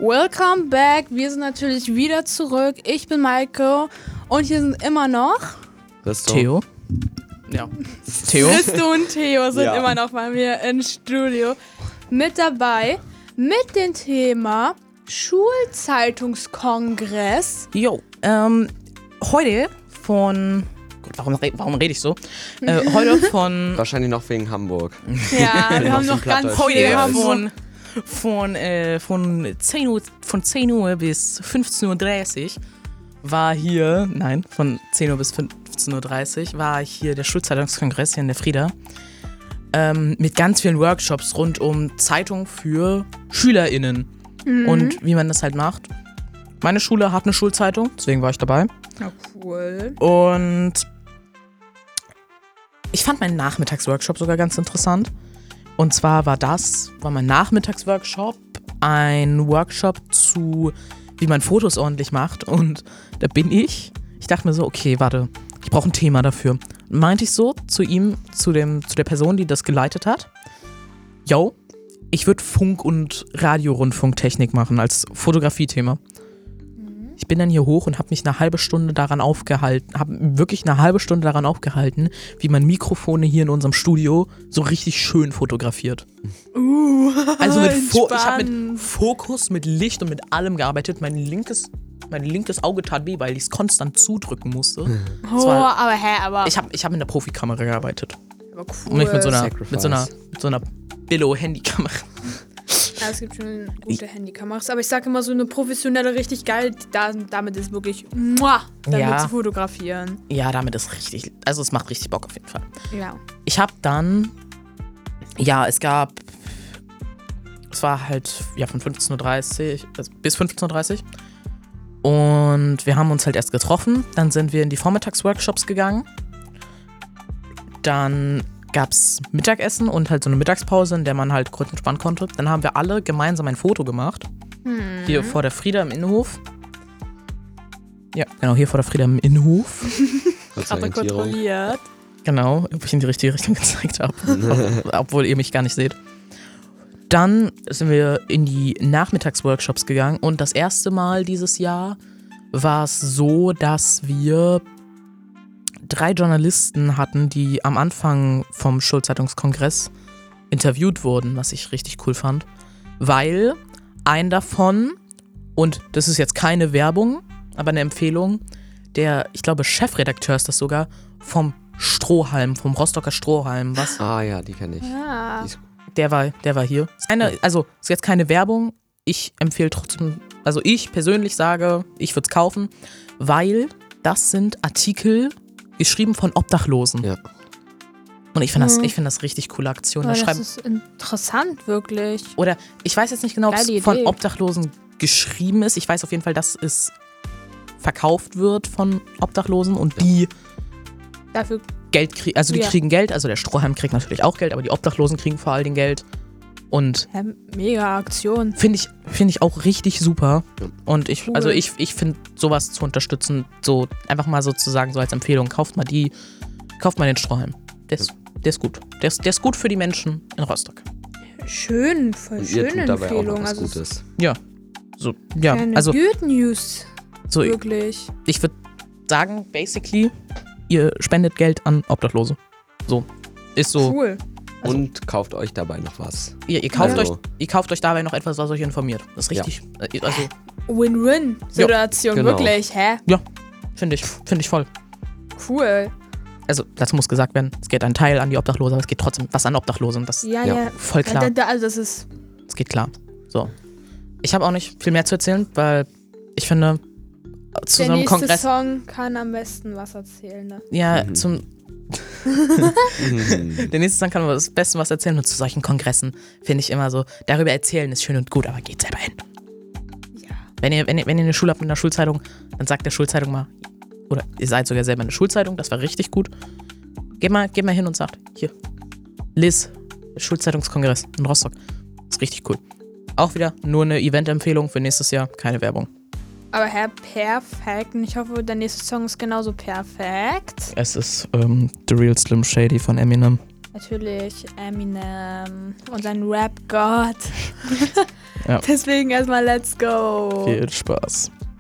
Welcome back. Wir sind natürlich wieder zurück. Ich bin Maike und hier sind immer noch Theo. Ja. Theo. Christo und Theo sind Ja. immer noch bei mir im Studio mit dabei mit dem Thema Schulzeitungskongress. Jo. Heute von... Gott, warum rede ich so? Heute von... Wahrscheinlich noch wegen Hamburg. Ja, wir haben so noch ein ganz Plattdeutsch. viel Heute Hamburg. von 10 Uhr bis 15.30 Uhr war hier, nein, von 10 Uhr bis 15.30 Uhr war hier der Schulzeitungskongress hier in der Frieda. Mit ganz vielen Workshops rund um Zeitung für SchülerInnen. Und wie man das halt macht. Meine Schule hat eine Schulzeitung, deswegen war ich dabei. Ja, cool. Und ich fand meinen Nachmittagsworkshop sogar ganz interessant. Und zwar war mein Nachmittagsworkshop ein Workshop zu, wie man Fotos ordentlich macht. Und da ich dachte mir so, okay, warte, ich brauche ein Thema dafür. Meinte ich so zu ihm, zu der Person, die das geleitet hat, yo, ich würde Funk- und Radiorundfunktechnik machen als Fotografiethema. Ich bin dann hier hoch und habe mich eine halbe Stunde daran aufgehalten, wie man Mikrofone hier in unserem Studio so richtig schön fotografiert. Also ich habe mit Fokus, mit Licht und mit allem gearbeitet. Mein linkes Auge tat weh, weil ich es konstant zudrücken musste. Ich hab mit einer Profikamera gearbeitet. Aber cool. Und nicht mit so einer Billo-Handykamera. Ja, es gibt schon gute Handykameras, aber ich sage immer so eine professionelle, richtig geil, damit ist wirklich damit zu fotografieren. Ja, damit ist richtig, also es macht richtig Bock auf jeden Fall. Ja. Ich habe dann, es war halt von 15.30 Uhr bis 15.30 Uhr und wir haben uns halt erst getroffen, dann sind wir in die Vormittagsworkshops gegangen, dann gab's Mittagessen und halt so eine Mittagspause, in der man halt kurz entspannen konnte. Dann haben wir alle gemeinsam ein Foto gemacht. Hier vor der Frieda im Innenhof. Ja, genau, hier vor der Frieda im Innenhof. Aber kontrolliert. Genau, ob ich in die richtige Richtung gezeigt habe. Obwohl ihr mich gar nicht seht. Dann sind wir in die Nachmittagsworkshops gegangen und das erste Mal dieses Jahr war es so, dass wir 3 Journalisten hatten, die am Anfang vom Schulzeitungskongress interviewt wurden, was ich richtig cool fand, weil ein davon, und das ist jetzt keine Werbung, aber eine Empfehlung, ich glaube Chefredakteur ist das sogar, vom Rostocker Strohhalm, was? Ah ja, die kenne ich. Ja. Die ist Der war hier. Ist jetzt keine Werbung, ich empfehle trotzdem, also ich persönlich sage, ich würde es kaufen, weil das sind Artikel geschrieben von Obdachlosen. Ja. Und ich finde das richtig coole Aktion. Aber das ist interessant, wirklich. Oder ich weiß jetzt nicht genau, ob Geile es von Idee. Obdachlosen geschrieben ist. Ich weiß auf jeden Fall, dass es verkauft wird von Obdachlosen und die Dafür Geld kriegen. Also die kriegen Geld. Also der Strohhalm kriegt natürlich auch Geld, aber die Obdachlosen kriegen vor allem Geld. Und mega Aktion. finde ich auch richtig super. Und Cool. ich finde sowas zu unterstützen, so einfach mal sozusagen so als Empfehlung, kauft mal den Strohhalm. Der ist gut. Der ist gut für die Menschen in Rostock. Schön, voll und ihr schöne tut dabei auch Empfehlung. noch was Also Gutes. Ja. So, ja. keine Also Good News, so, wirklich. ich würde sagen, basically, ihr spendet Geld an Obdachlose. So. Ist so. Cool. Und kauft euch dabei noch was. Ihr kauft Also- ihr kauft euch dabei noch etwas, was euch informiert. Das ist richtig. Also, Win-Win-Situation, Ja, genau. wirklich, hä? finde ich voll. Cool. Also, dazu muss gesagt werden, es geht ein Teil an die Obdachlose, aber es geht trotzdem was an Obdachlose. Und das Ja. voll klar. Also das ist Es geht klar. So. Ich habe auch nicht viel mehr zu erzählen, weil ich finde, zu der so einem nächste Kongress. Song kann am besten was erzählen, ne? Ja, der nächste Song kann man das Beste was erzählen. Und zu solchen Kongressen finde ich immer so, darüber erzählen ist schön und gut, aber geht selber hin. Ja. Wenn ihr eine Schule habt mit einer Schulzeitung, dann sagt der Schulzeitung mal, oder ihr seid sogar selber eine Schulzeitung, das war richtig gut. Geht mal hin und sagt, hier, Liz, Schulzeitungskongress in Rostock. Ist richtig cool. Auch wieder nur eine Event-Empfehlung für nächstes Jahr, keine Werbung. Aber perfekt. Und ich hoffe, der nächste Song ist genauso perfekt. Es ist The Real Slim Shady von Eminem. Natürlich Eminem und sein Rap-Gott. Ja. Deswegen erstmal let's go. Viel Spaß.